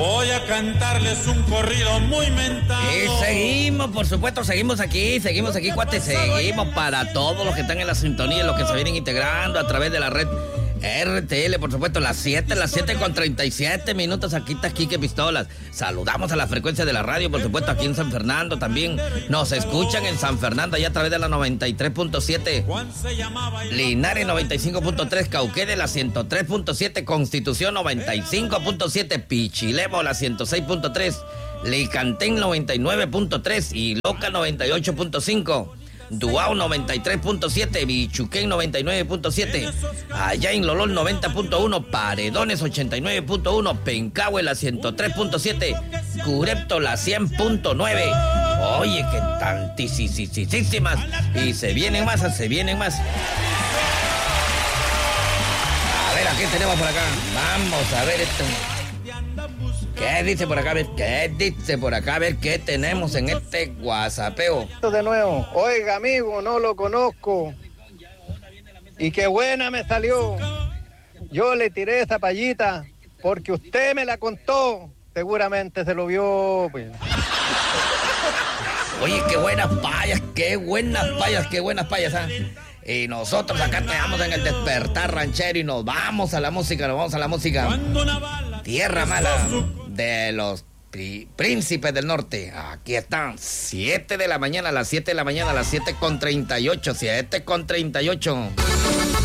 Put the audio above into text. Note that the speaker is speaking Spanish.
Voy a cantarles un corrido muy mentado. Y seguimos, por supuesto, seguimos aquí, cuates, seguimos para todos los que están en la sintonía, los que se vienen integrando a través de la red RTL, por supuesto, las 7 con 37 minutos, aquí está Quique Pistolas. Saludamos a la frecuencia de la radio, por supuesto, aquí en San Fernando también. Nos escuchan en San Fernando, allá a través de la 93.7, Linares 95.3, Cauquenes la 103.7, Constitución 95.7, Pichilemo la 106.3, Licantén 99.3 y Loca 98.5. Duao 93.7, Bichuquén 99.7, allá en Lolol 90.1, Paredones 89.1, Pencahue la 103.7, Curepto la 100.9. Oye, que tantísimas. Y se vienen más. A ver, ¿a qué tenemos por acá? Vamos a ver esto. ¿Qué dice por acá? A ver qué tenemos en este WhatsAppeo. De nuevo, oiga amigo, no lo conozco. Y qué buena me salió. Yo le tiré esa payita porque usted me la contó. Seguramente se lo vio, pues. Oye, qué buenas payas, ¿ah? Y nosotros acá estamos en el despertar ranchero y nos vamos a la música. Tierra Mala de los Príncipes del Norte. Aquí están, 7 de la mañana, a las 7 con 38.